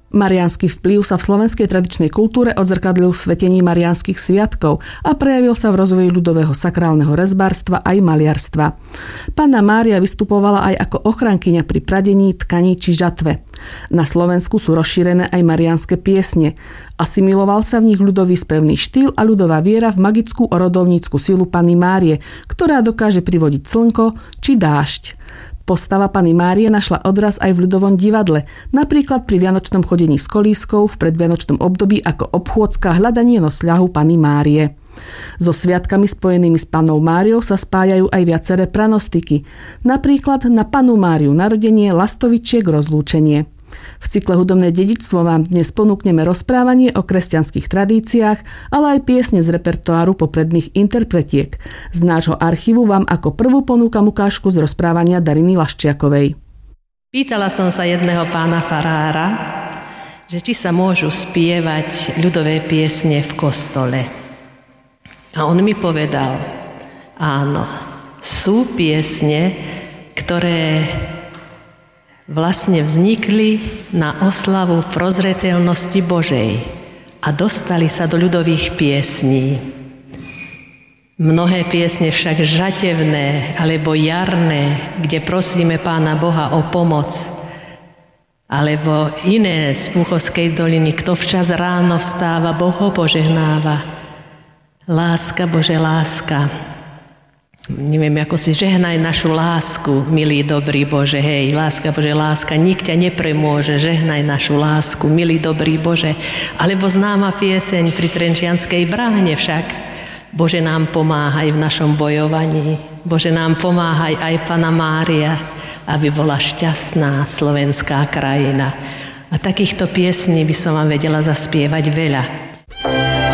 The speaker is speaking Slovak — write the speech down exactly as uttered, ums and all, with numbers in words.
Mariánsky vplyv sa v slovenskej tradičnej kultúre odzrkadlil v svetení mariánskych sviatkov a prejavil sa v rozvoji ľudového sakrálneho rezbárstva aj maliarstva. Panna Mária vystupovala aj ako ochrankyňa pri pradení, tkaní či žatve. Na Slovensku sú rozšírené aj mariánske piesne. Asimiloval sa v nich ľudový spevný štýl a ľudová viera v magickú orodovnícku silu Panny Márie, ktorá dokáže privodiť slnko či dážď. Postava Panny Márie našla odraz aj v ľudovom divadle, napríklad pri vianočnom chodení s kolískou v predvianočnom období ako obchôdzka hľadanie nosľahu Panny Márie. So sviatkami spojenými s Pannou Máriou sa spájajú aj viaceré pranostiky, napríklad na Pannu Máriu narodenie, lastovičiek, rozlúčenie. V cykle Hudobné dedičstvo vám dnes ponúkneme rozprávanie o kresťanských tradíciách, ale aj piesne z repertoáru popredných interpretiek. Z nášho archívu vám ako prvú ponúkam ukážku z rozprávania Dariny Laščiakovej. Pýtala som sa jedného pána farára, že či sa môžu spievať ľudové piesne v kostole. A on mi povedal, áno, sú piesne, ktoré vlastne vznikli na oslavu prozreteľnosti Božej a dostali sa do ľudových piesní. Mnohé piesne však žatevné alebo jarné, kde prosíme Pána Boha o pomoc, alebo iné z Púchovskej doliny, kto včas ráno vstáva, Boh ho požehnáva. Láska, Bože, láska. Neviem, ako si žehnaj našu lásku, milý, dobrý Bože, hej, láska, Bože, láska, nik ťa nepremôže, žehnaj našu lásku, milý, dobrý Bože. Alebo známa pieseň pri Trenčianskej bráne však, Bože, nám pomáhaj v našom bojovaní, Bože, nám pomáhaj aj Panna Mária, aby bola šťastná slovenská krajina. A takýchto piesní by som vám vedela zaspievať veľa.